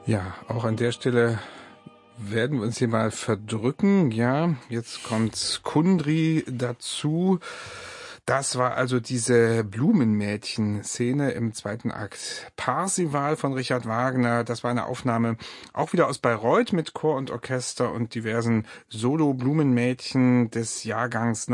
Ja, auch an der Stelle werden wir uns hier mal verdrücken. Ja, jetzt kommt Kundry dazu. Das war also diese Blumenmädchen-Szene im zweiten Akt. Parsival von Richard Wagner, das war eine Aufnahme auch wieder aus Bayreuth mit Chor und Orchester und diversen Solo-Blumenmädchen des Jahrgangs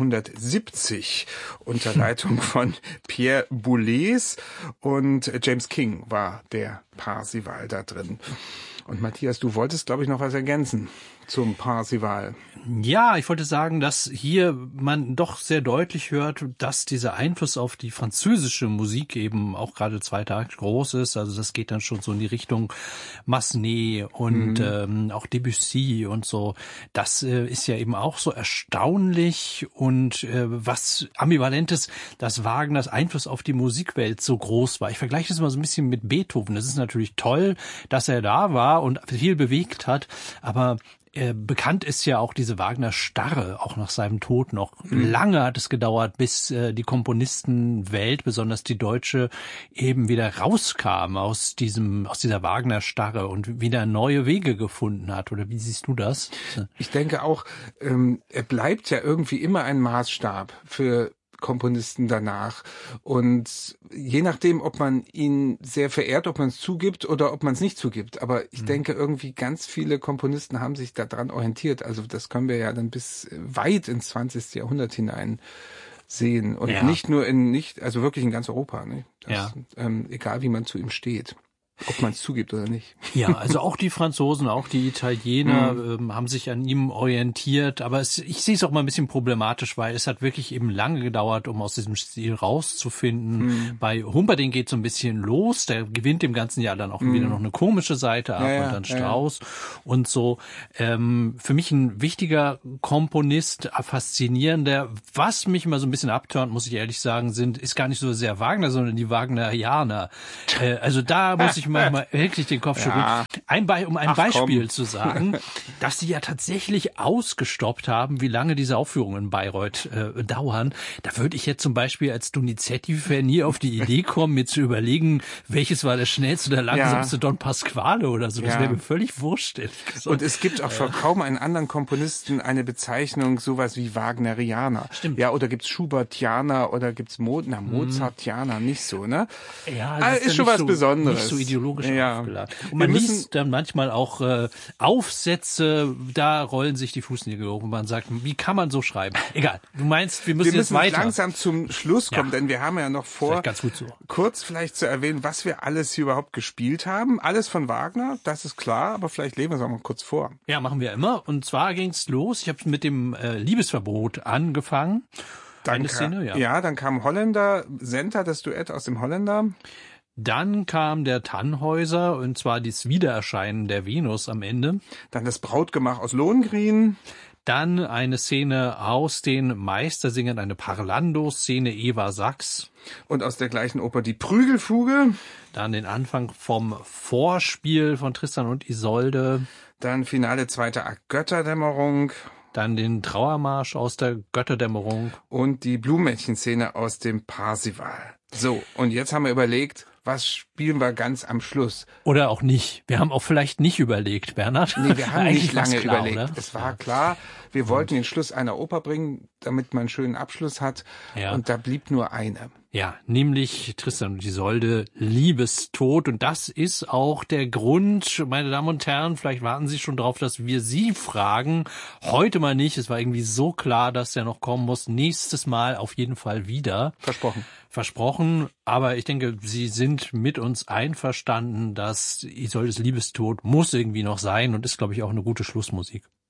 1970 unter Leitung von Pierre Boulez, und James King war der Parsival da drin. Und Matthias, du wolltest, glaube ich, noch was ergänzen zum Parsival. Ja, ich wollte sagen, dass hier man doch sehr deutlich hört, dass dieser Einfluss auf die französische Musik eben auch gerade zweiter Akt groß ist. Also das geht dann schon so in die Richtung Massenet und auch Debussy und so. Das ist ja eben auch so erstaunlich und was Ambivalentes, dass Wagners Einfluss auf die Musikwelt so groß war. Ich vergleiche das mal so ein bisschen mit Beethoven. Das ist natürlich toll, dass er da war und viel bewegt hat, aber bekannt ist ja auch diese Wagner-Starre, auch nach seinem Tod noch. Lange hat es gedauert, bis die Komponistenwelt, besonders die deutsche, eben wieder rauskam aus dieser Wagner-Starre und wieder neue Wege gefunden hat. Oder wie siehst du das? Ich denke auch, er bleibt ja irgendwie immer ein Maßstab für Komponisten danach. Und je nachdem, ob man ihn sehr verehrt, ob man es zugibt oder ob man es nicht zugibt. Aber ich denke, irgendwie ganz viele Komponisten haben sich daran orientiert. Also das können wir ja dann bis weit ins 20. Jahrhundert hinein sehen. Und nicht nur also wirklich in ganz Europa. Ne? Egal wie man zu ihm steht. Ob man es zugibt oder nicht. Ja, also auch die Franzosen, auch die Italiener haben sich an ihm orientiert. Aber ich sehe es auch mal ein bisschen problematisch, weil es hat wirklich eben lange gedauert, um aus diesem Stil rauszufinden. Bei Humperdinck geht so ein bisschen los. Der gewinnt im ganzen Jahr dann auch wieder noch eine komische Seite ab und dann Strauss und so. Für mich ein wichtiger Komponist, faszinierender. Was mich immer so ein bisschen abturnt, muss ich ehrlich sagen, ist gar nicht so sehr Wagner, sondern die Wagnerianer. Also da muss ich manchmal wirklich den Kopf schütteln. Um ein Beispiel zu sagen, dass sie ja tatsächlich ausgestoppt haben, wie lange diese Aufführungen in Bayreuth dauern. Da würde ich jetzt zum Beispiel als Donizetti-Fan nie auf die Idee kommen, mir zu überlegen, welches war der schnellste oder langsamste Don Pasquale oder so. Das wäre mir völlig wurscht. Und es gibt auch für kaum einen anderen Komponisten eine Bezeichnung, sowas wie Wagnerianer. Stimmt. Ja, oder gibt's Schubertianer oder gibt's Mozartianer, nicht so, ne? Ja, das ist schon was Besonderes. Nicht so ideologisch aufgeladen. Und man liest dann manchmal auch Aufsätze, da rollen sich die Fußnägel hoch und man sagt, wie kann man so schreiben? Egal, du meinst, wir müssen jetzt weiter. Langsam zum Schluss kommen, denn wir haben ja noch vor, ganz gut so, kurz vielleicht zu erwähnen, was wir alles hier überhaupt gespielt haben. Alles von Wagner, das ist klar, aber vielleicht lesen wir es auch mal kurz vor. Ja, machen wir immer. Und zwar ging's los, ich habe mit dem Liebesverbot angefangen. Dann dann kam Holländer, Senta, das Duett aus dem Holländer. Dann kam der Tannhäuser, und zwar das Wiedererscheinen der Venus am Ende. Dann das Brautgemach aus Lohengrin. Dann eine Szene aus den Meistersingern, eine Parlando-Szene, Eva Sachs. Und aus der gleichen Oper die Prügelfuge. Dann den Anfang vom Vorspiel von Tristan und Isolde. Dann Finale zweiter Akt Götterdämmerung. Dann den Trauermarsch aus der Götterdämmerung. Und die Blumenmädchen-Szene aus dem Parsival. So, und jetzt haben wir überlegt, was spielen wir ganz am Schluss? Oder auch nicht. Wir haben auch vielleicht nicht überlegt, Bernhard. Nee, wir haben nicht lange überlegt. Oder? Es war klar, wir wollten den Schluss einer Oper bringen, damit man einen schönen Abschluss hat. Ja. Und da blieb nur eine. Ja, nämlich Tristan und Isolde, Liebestod. Und das ist auch der Grund, meine Damen und Herren, vielleicht warten Sie schon drauf, dass wir Sie fragen. Heute mal nicht. Es war irgendwie so klar, dass der noch kommen muss. Nächstes Mal auf jeden Fall wieder. Versprochen. Aber ich denke, Sie sind mit uns einverstanden, dass Isoldes Liebestod muss irgendwie noch sein und ist, glaube ich, auch eine gute Schlussmusik.